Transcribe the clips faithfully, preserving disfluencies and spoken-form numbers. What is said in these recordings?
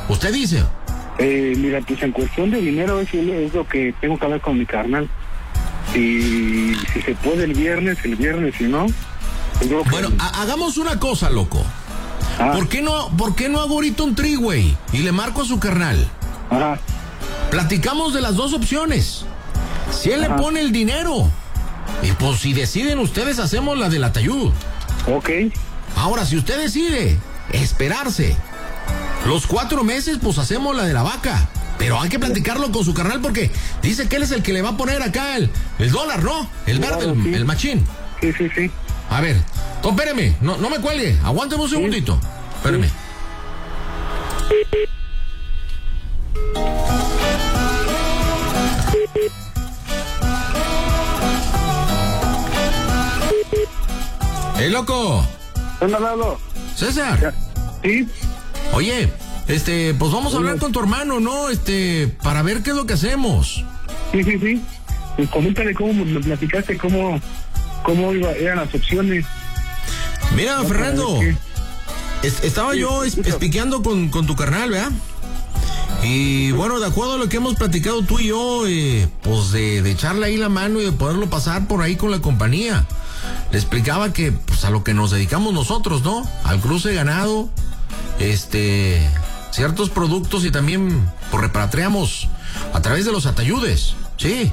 Usted dice. Eh, mira, pues en cuestión de dinero es, es lo que tengo que hablar con mi carnal. Y si se puede el viernes, el viernes, si no... Pues que... Bueno, ha- hagamos una cosa, loco. Ah. ¿Por qué no, por qué no hago ahorita un tri, güey? Y le marco a su carnal. Ajá. Platicamos de las dos opciones. Si él Ajá. le pone el dinero, y pues si deciden ustedes, hacemos la del atayud. Ok. Ahora, si usted decide esperarse los cuatro meses, pues hacemos la de la vaca. Pero hay que platicarlo con su carnal porque dice que él es el que le va a poner acá el, el dólar, ¿no? El verde, Claro, el, sí. el machín. Sí, sí, sí. A ver, no, espéreme, no, no me cuelgue, aguánteme un segundito. Espéreme. ¡Ey, loco! ¿Dónde ha hablado? César. Sí. Oye, este, pues vamos a hablar con tu hermano, ¿no? Este, para ver qué es lo que hacemos. Sí, sí, sí. Pues coméntale cómo me platicaste, cómo, cómo iba, eran las opciones. Mira, No, Fernando, ¿qué? es- estaba Sí, yo es- escucho. espiqueando con, con tu carnal, ¿verdad? Y bueno, de acuerdo a lo que hemos platicado tú y yo, eh, pues de, de echarle ahí la mano y de poderlo pasar por ahí con la compañía. Le explicaba que, pues a lo que nos dedicamos nosotros, ¿no? Al cruce de ganado, este, ciertos productos y también, pues repatriamos a través de los atayudes, ¿sí?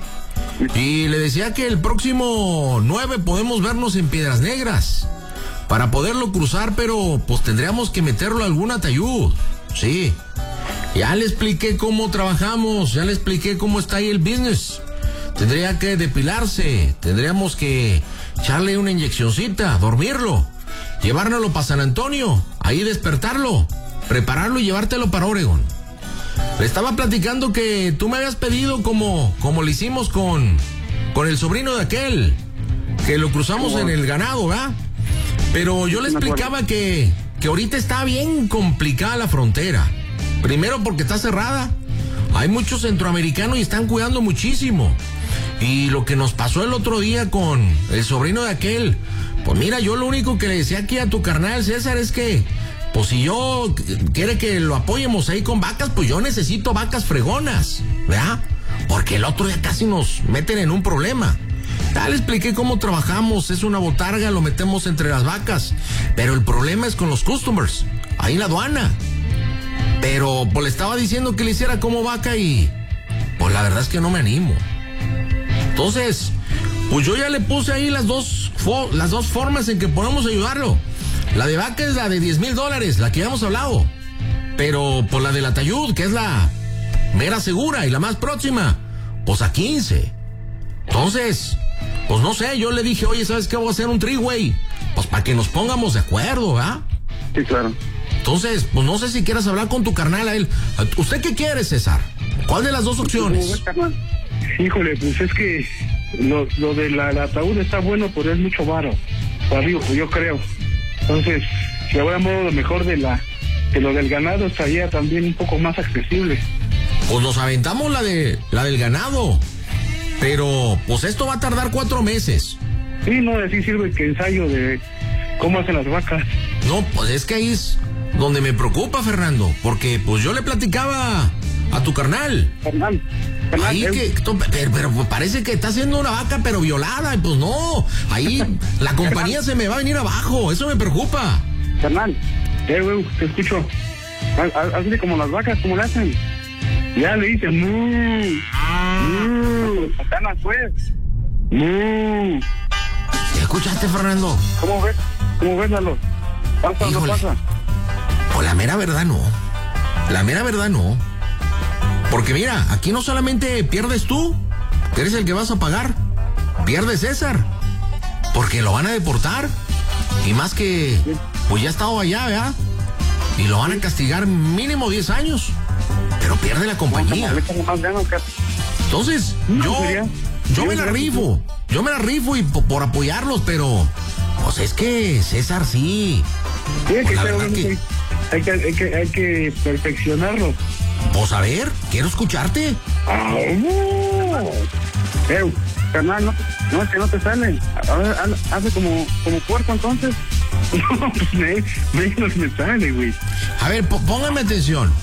Y le decía que el próximo nueve podemos vernos en Piedras Negras para poderlo cruzar, pero pues tendríamos que meterlo a algún atayud, sí. Ya le expliqué cómo trabajamos, ya le expliqué cómo está ahí el business. Tendría que depilarse, tendríamos que echarle una inyeccioncita, dormirlo, llevárnoslo para San Antonio, ahí despertarlo, prepararlo y llevártelo para Oregon. Le estaba platicando que tú me habías pedido como, como lo hicimos con, con el sobrino de aquel, que lo cruzamos en el ganado, ¿verdad? Pero yo le explicaba que, que ahorita está bien complicada la frontera. Primero porque está cerrada. Hay muchos centroamericanos y están cuidando muchísimo. Y lo que nos pasó el otro día con el sobrino de aquel, pues mira, yo lo único que le decía aquí a tu carnal César es que, pues si yo quiere que lo apoyemos ahí con vacas, pues yo necesito vacas fregonas, ¿verdad? Porque el otro día casi nos meten en un problema. Ya le expliqué cómo trabajamos, es una botarga, lo metemos entre las vacas, pero el problema es con los customers, ahí en la aduana. Pero pues le estaba diciendo que le hiciera como vaca y pues la verdad es que no me animo. Entonces, pues yo ya le puse ahí las dos, fo- las dos formas en que podemos ayudarlo. La de vaca es la de diez mil dólares, la que ya hemos hablado. Pero por la del atayud, que es la mera segura y la más próxima, pues a quince. Entonces, pues no sé, yo le dije, oye, ¿sabes qué? Voy a hacer un three-way. Pues para que nos pongamos de acuerdo, ¿verdad? Sí, claro. Entonces, pues no sé si quieras hablar con tu carnal a él. ¿Usted qué quiere, César? ¿Cuál de las dos opciones? Híjole, pues es que lo, lo de la, la ataúd está bueno, pero es mucho varo. Para digo, yo creo. Entonces, si hablamos lo mejor de la de lo del ganado, estaría también un poco más accesible. Pues nos aventamos la de la del ganado. Pero, pues esto va a tardar cuatro meses. Sí, no, así sirve que ensayo de cómo hacen las vacas. No, pues es que ahí es donde me preocupa, Fernando. Porque, pues yo le platicaba a tu carnal. Fernán, Fernán, Ahí eh, que, to- pero, pero parece que está haciendo una vaca, pero violada. Y pues no, ahí la compañía se me va a venir abajo. Eso me preocupa. Fernán, eh, güey, te escucho. Haz- haz- Hazle como las vacas, como le hacen. Ya le dicen, mmm, mmm, satanas, pues. Mmm. ¿Ya escuchaste, Fernando? ¿Cómo ves? ¿Cómo ves, Lalo? ¿Pasa o no Híjole. pasa? Pues la mera verdad no. La mera verdad no. Porque mira, aquí no solamente pierdes tú, que eres el que vas a pagar. Pierde César. Porque lo van a deportar. Y más que, pues ya ha estado allá, ¿verdad? Y lo van a castigar mínimo diez años. Pero pierde la compañía. Le echan más ganas, que- Entonces, No, yo, sería- yo me la sería- rifo. Yo me la rifo y po- por apoyarlos, pero pues es que César sí. Tiene Pues que la ser, verdad obviamente, hay que, hay que, hay que perfeccionarlo. Pues a ver, quiero escucharte. Ah, uh. Eh, carnal, no, no, es que no te sale. A ver, haz- hace como, como puerco entonces. No, pues me, menos me sale, güey. A ver, po- póngame atención.